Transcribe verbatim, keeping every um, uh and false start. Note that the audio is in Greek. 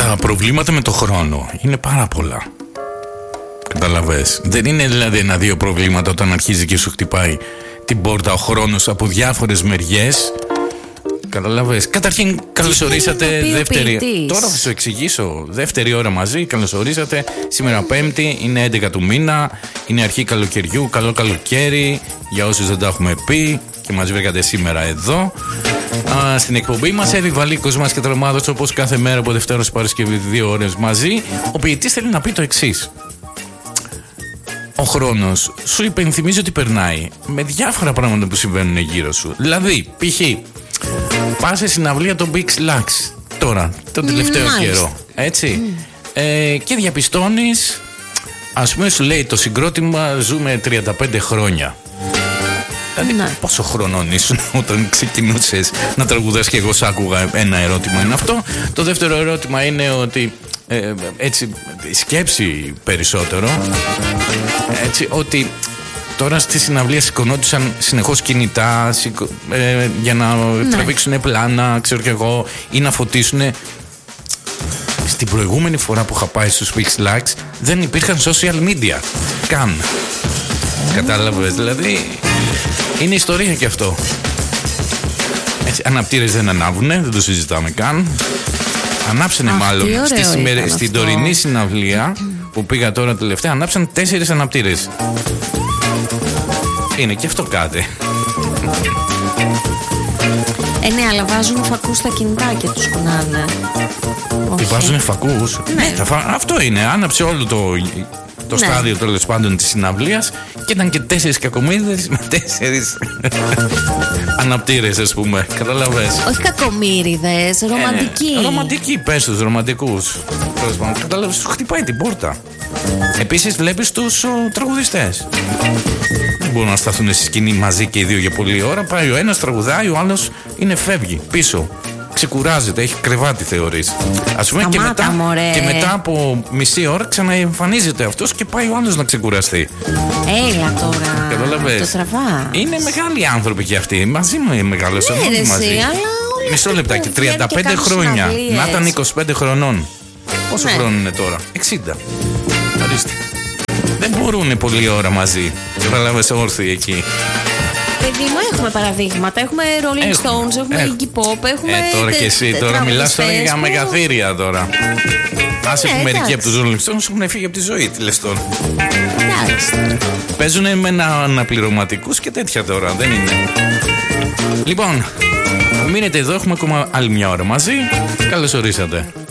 Τα προβλήματα με το χρόνο είναι πάρα πολλά. Καταλαβες. Δεν είναι δηλαδή ένα-δύο προβλήματα όταν αρχίζει και σου χτυπάει την πόρτα ο χρόνος από διάφορες μεριές. Καταλαβες. Καταρχήν, καλωσορίσατε δεύτερη. Τώρα θα σου εξηγήσω. Δεύτερη ώρα μαζί. Καλωσορίσατε. Σήμερα Πέμπτη, είναι έντεκα του μήνα. Είναι αρχή καλοκαιριού. Καλό καλοκαίρι. Για όσους δεν τα έχουμε πει και μας βρήκατε σήμερα εδώ. Α, στην εκπομπή μας, Εύη Βαλίκος μας και Τρομάδος, όπως κάθε μέρα από Δευτέρα ως Παρασκευή, δύο ώρες μαζί. Ο ποιητής θέλει να πει το εξής. Ο χρόνος σου υπενθυμίζει ότι περνάει με διάφορα πράγματα που συμβαίνουν γύρω σου. Δηλαδή, π.χ. πας σε συναυλία των Big Slacks τώρα, τον τελευταίο mm, καιρό. Έτσι. Mm. Ε, και διαπιστώνεις, ας πούμε, σου λέει το συγκρότημα ζούμε τριάντα πέντε χρόνια. Δηλαδή, ναι. Πόσο χρονών ήσουν όταν ξεκινούσες να τραγουδάς και εγώ σ' άκουγα? Ένα ερώτημα είναι αυτό. Το δεύτερο ερώτημα είναι ότι ε, έτσι σκέψη περισσότερο, έτσι, ότι τώρα στη συναυλία σηκωνόντουσαν συνεχώς κινητά σηκω, ε, για να ναι. τραβήξουν πλάνα, ξέρω κι εγώ, ή να φωτίσουν. Στην προηγούμενη φορά που είχα πάει στους Big Slacks δεν υπήρχαν social media καν. Κατάλαβες, δηλαδή είναι ιστορία κι αυτό. Έτσι, αναπτήρες δεν ανάβουνε, δεν το συζητάμε καν. Ανάψανε Αχ, μάλλον στη σημερι... στην τωρινή συναυλία που πήγα τώρα τελευταία, ανάψαν τέσσερις αναπτήρες. Είναι και αυτό κάτι. Ε, ναι, αλλά βάζουν φακούς στα κινητά και τους κουνάνε. Βάζουν φακούς. Ναι. Αυτό είναι, άναψε όλο το... το ναι. στάδιο τέλος πάντων της συναυλίας και ήταν και τέσσερις κακομοίριδες με τέσσερις αναπτήρες, ας πούμε. Καταλαβες. Όχι κακομοίριδες, ρομαντικοί. Ε, ρομαντικοί, πες τους, ρομαντικούς. Καταλαβες, σου χτυπάει την πόρτα. Επίσης βλέπεις τους ο, τραγουδιστές. Δεν μπορούν να σταθούν στη σκηνή μαζί και οι δύο για πολλή ώρα. Πάει ο ένας, τραγουδάει, ο άλλος είναι φεύγει πίσω. Ξεκουράζεται, έχει κρεβάτι θεωρείς. Ας πούμε και μετά, και μετά από μισή ώρα ξαναεμφανίζεται αυτός και πάει ο άλλος να ξεκουραστεί. Έλα τώρα. Καταλαβες. Το τραβά. Είναι μεγάλοι άνθρωποι και αυτοί. Μαζί μου είναι μεγάλος. Ναι, μαζί. Μισό λεπτάκι. τριάντα πέντε χρόνια. Να ήταν είκοσι πέντε χρονών. Πόσο ναι. χρόνο είναι τώρα? εξήντα. Ορίστε. Δεν μπορούν πολλή ώρα μαζί. Καταλαβες, όρθιοι εκεί. Παιδί μου, έχουμε παραδείγματα. Έχουμε Rolling Stones, έχουμε Iggy Pop, έχουμε. Ε, τώρα και εσύ, τώρα μιλάς τώρα για που... μεγαθύρια τώρα. Άσε που μερικοί από τους Rolling Stones έχουν φύγει από τη ζωή, τι λες τώρα. Εντάξει. Παίζουνε με αναπληρωματικούς και τέτοια τώρα, δεν είναι. Λοιπόν, μείνετε εδώ, έχουμε ακόμα άλλη μια ώρα μαζί. Καλώς ορίσατε.